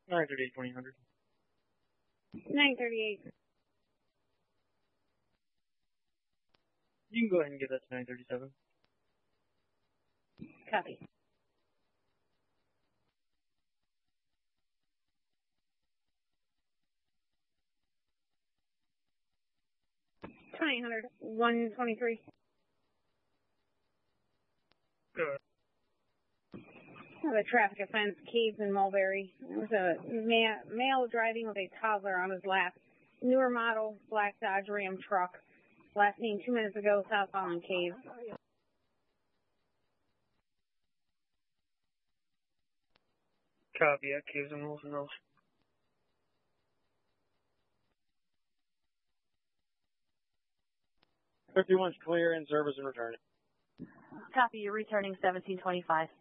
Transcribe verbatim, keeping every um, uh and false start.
nine thirty-eight, twenty hundred. nine thirty-eight. You can go ahead and give that to nine thirty-seven. Copy. twenty hundred, one twenty-three. Go ahead. The traffic offense, Caves in Mulberry. There was a ma- male driving with a toddler on his lap. Newer model, black Dodge Ram truck. Last seen two minutes ago, southbound Caves. Copy, yeah, Caves and Wilson Hills. fifty-one's clear in service and returning. Copy, you're returning seventeen twenty-five.